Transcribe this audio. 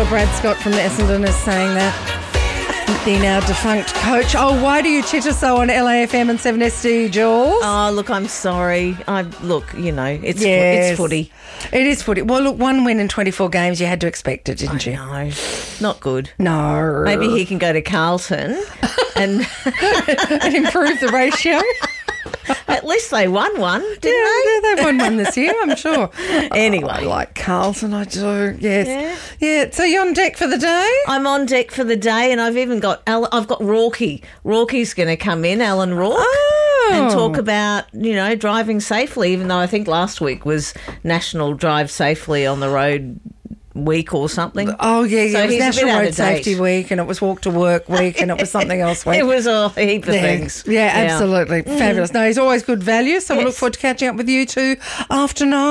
Brad Scott from Essendon is saying that. The now defunct coach. Oh, why do you chitter so on LAFM and 7SD, Jules? Oh, look, I'm sorry. It's footy. It is footy. Well, look, one win in 24 games, you had to expect it, didn't you? No, not good. No. Maybe he can go to Carlton and and improve the ratio. At least they won one, didn't they? Yeah, they won one this year, I'm sure. Anyway. I like Carlton, I do, yes. Yeah, so you're on deck for the day? I'm on deck for the day, and I've even got Rorky. Rorky's going to come in, Alan Rourke, and talk about, driving safely, even though I think last week was National Drive Safely on the Road week or something. Oh, yeah. So it was he's National Road Safety Week, and it was Walk to Work Week, and it was something else week. It was a heap of things. Yeah, absolutely. Fabulous. No, he's always good value, so we'll look forward to catching up with you two after 9.